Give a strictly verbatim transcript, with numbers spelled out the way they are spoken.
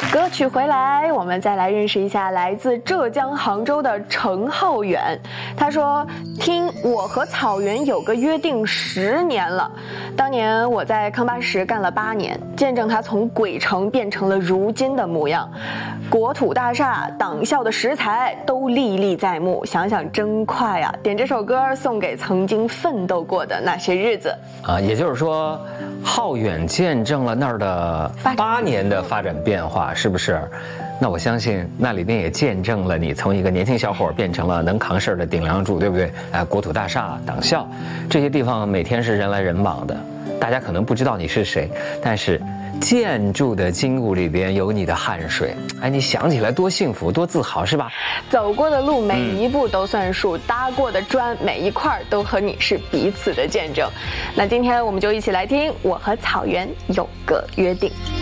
歌曲回来，我们再来认识一下来自浙江杭州的程浩远。他说：“听我和草原有个约定十年了，当年我在康巴什干了八年，见证它从鬼城变成了如今的模样。国土大厦、党校的食材都历历在目，想想真快啊！点这首歌送给曾经奋斗过的那些日子。” 啊，也就是说，浩远见证了那儿的八年的发展变化，是不是？那我相信那里边也见证了你从一个年轻小伙变成了能扛事儿的顶梁柱，对不对？哎，国土大厦、党校这些地方每天是人来人往的，大家可能不知道你是谁，但是建筑的筋骨里边有你的汗水，哎，你想起来多幸福多自豪，是吧？ 走过的路每一步都算数，嗯、搭过的砖每一块都和你是彼此的见证。那今天我们就一起来听《我和草原有个约定》。